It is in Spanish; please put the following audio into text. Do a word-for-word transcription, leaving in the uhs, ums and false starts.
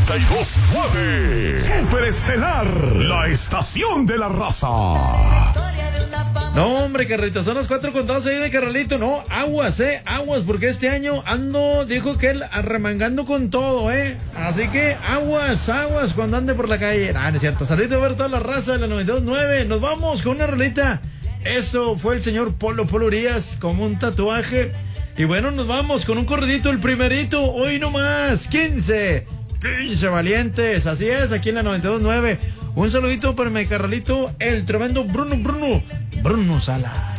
noventa y dos punto nueve. Superestelar, la estación de la raza. No, hombre, Carrito, son las cuatro con doce ahí de Carralito. No, aguas, eh, aguas, porque este año ando, dijo que él, arremangando con todo, eh. Así que aguas, aguas cuando ande por la calle. Ah, no es cierto. Saludito a ver toda la raza de la noventa y dos punto nueve. Nos vamos con una rolita. Eso fue el señor Polo Polo Urias con un tatuaje. Y bueno, nos vamos con un corridito, el primerito. Hoy nomás, quince, quince valientes. Así es, aquí en la noventa y dos punto nueve. Un saludito para mi carnalito, el tremendo Bruno, Bruno, Bruno Sala.